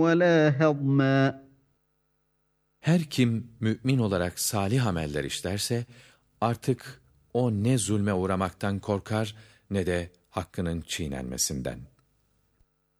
ولا هضما. Her kim mümin olarak salih ameller işlerse, artık o ne zulme uğramaktan korkar ne de hakkının çiğnenmesinden.